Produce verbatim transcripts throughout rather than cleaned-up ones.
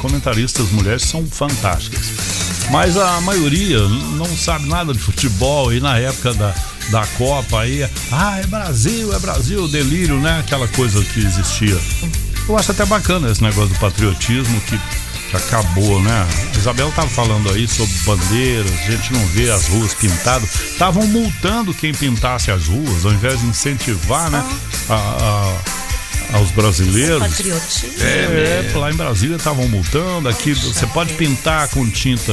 comentaristas mulheres são fantásticas. Mas a maioria não sabe nada de futebol, e na época da, da Copa aí, ah, é Brasil, é Brasil, delírio, né? Aquela coisa que existia. Eu acho até bacana esse negócio do patriotismo que, que acabou, né? A Isabel tava falando aí sobre bandeiras, a gente não vê as ruas pintadas. Estavam multando quem pintasse as ruas, ao invés de incentivar, né? A, a, aos brasileiros. Patriotismo. É, é, lá em Brasília estavam multando. Aqui você pode pintar com tinta,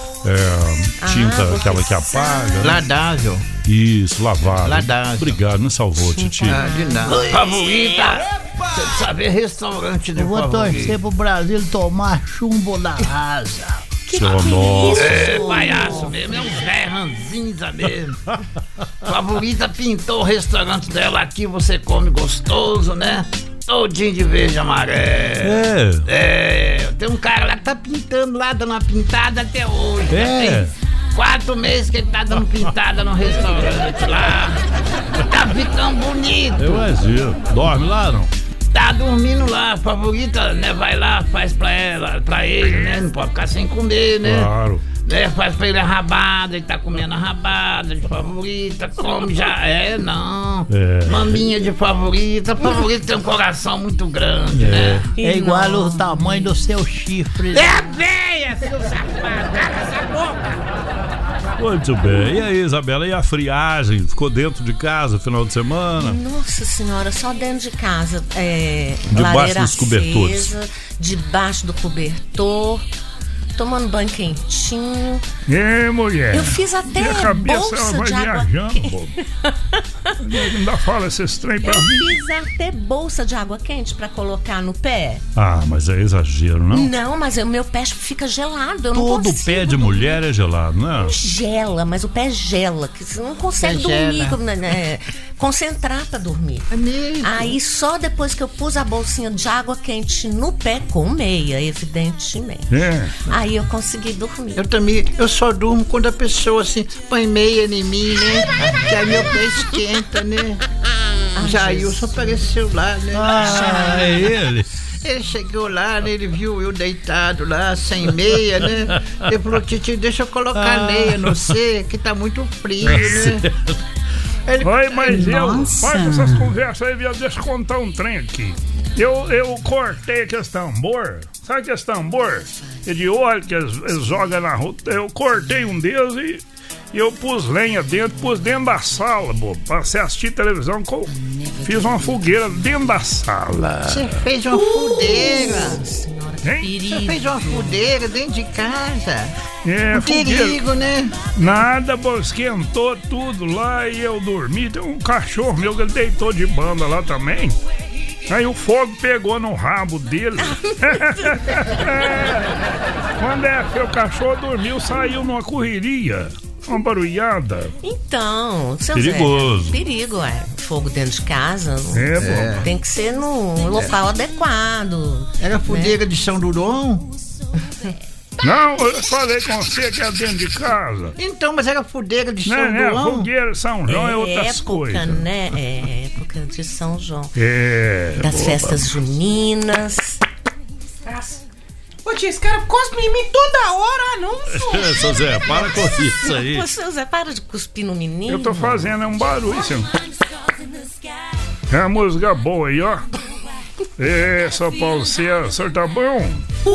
é, tinta ah, aquela que apaga. Ladável. Isso, lavável. Ladável. Obrigado, me salvou, Titi. Ah, de nada. Favorita. Você sabe, restaurante de Eu vou favorita. torcer pro Brasil tomar chumbo da asa. Que Seu que nossa. É, palhaço mesmo, é um Zé Ranzinza mesmo. Favorita pintou o restaurante dela aqui, você come gostoso, né? Todinho de verde e amarelo. É. É, tem um cara lá que tá pintando lá, dando uma pintada até hoje. É. Já tem quatro meses que ele tá dando pintada no restaurante lá. Tá ficando bonito. Eu imagino. Dorme lá, não? Tá dormindo lá, favorita, né? Vai lá, faz pra ela, pra ele, né? Não pode ficar sem comer, né? Claro. Né? Faz pra ele a rabada, ele tá comendo a rabada de favorita, come já. É, não. É. Maminha de favorita. Favorita tem um coração muito grande, É. né? É igual o tamanho do seu chifre. É veia, seu safado! Cala essa boca! Muito bem. E aí, Isabela, e a friagem? Ficou dentro de casa final de semana? Nossa senhora, só dentro de casa. É, Debaixo lareira dos cobertores. acesa, debaixo do cobertor, tomando banho quentinho. É, mulher. Eu fiz até Minha cabeça ela bolsa vai de água viajando, quente. bobo. Não dá fala esses trem pra Eu mim. fiz até bolsa de água quente pra colocar no pé. Ah, mas é exagero, não? Não, mas o meu pé fica gelado. Eu não Todo consigo pé de dormir. mulher é gelado, né? Gela, mas o pé gela, que você não consegue Pé dormir, gela. como, né, concentrar pra dormir. É mesmo. Aí só depois que eu pus a bolsinha de água quente no pé, com meia, evidentemente. É. Aí eu consegui dormir. Eu também, eu só durmo quando a pessoa assim põe meia em mim, né? Que aí meu pé esquenta, né? Jailson apareceu lá, né? Ah, é ele. Ele chegou lá, né? Ele viu eu deitado lá, sem meia, né? Ele falou, Titi, deixa eu colocar Ah. meia no C, que tá muito frio, né? Ele... Oi, mas eu, Nossa. faz essas conversas aí, viado, deixa eu contar um trem aqui. Eu, eu cortei aquele tambor, sabe aquele tambor? É de óleo que eles, eles jogam na rua. Eu cortei um deles e, e eu pus lenha dentro, pus dentro da sala, bobo, pra você assistir televisão. Com, fiz uma fogueira dentro da sala. Você fez uma fudeira. Senhora, que Hein? Você perigo. fez uma fudeira dentro de casa. É, Um fogueira. perigo, né? Nada, pô, esquentou tudo lá e eu dormi. Tem um cachorro meu que ele deitou de banda lá também. Aí o fogo pegou no rabo dele. Quando é que o cachorro dormiu, saiu numa correria, uma barulhada. Então, seu Perigoso. Zé, perigo, é. Fogo dentro de casa. não- É, bom. Tem que ser num local adequado. Era fudeira de São Duron? Não, eu falei com você que é dentro de casa. Então, mas era fudeira de São Não, né? Duron? Fogueira, São João é, É outras época, coisas. né? É época de São João. É. Das boba. festas juninas. Ô tia, esse cara cospe em mim toda hora, não, É, seu Zé, para com isso aí. Ô, seu Zé, para de cuspir no menino. Eu tô fazendo é um barulho, senhor. É uma música boa aí, ó. É, São Paulo, você, o senhor tá bom?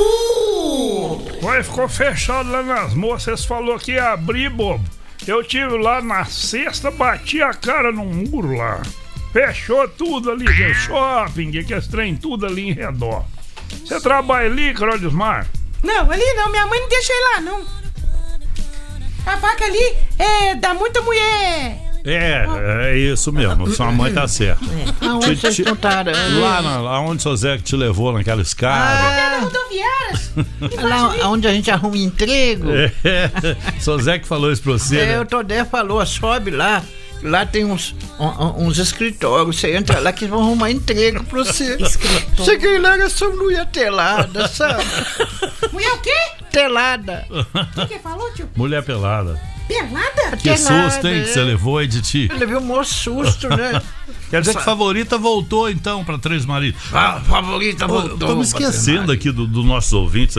Ué, ficou fechado lá nas moças, falou que ia abrir, bobo. Eu tive lá na sexta, bati a cara no muro lá. Fechou tudo ali, no shopping, que esse trem tudo ali em redor. Você trabalha ali, Crodismar? Não, ali não, minha mãe não deixa ir lá, não. A vaca ali é dá muita mulher. É, é isso mesmo. Sua mãe tá certa. Aonde vocês Te- te- estão tarando? Lá, na, lá onde seu Zé que te levou naquela escada. Na rodoviária. Lá onde a gente arruma emprego? É, seu Zé que falou isso pra você, É, né? o Todé falou, sobe lá. Lá tem uns, um- uns escritórios. Você entra lá que vão arrumar emprego pra você. Escritório. Cheguei lá, era só mulher telada, sabe? Mulher o quê? Telada. O que que falou, tio? Mulher pelada. Pelada? Que Telada, susto, hein, é. que você levou aí de ti. Eu levei um maior susto, né? Quer dizer que Favorita voltou então pra Três Maridos. A favorita Ô, voltou. tô me esquecendo aqui dos do nossos ouvintes.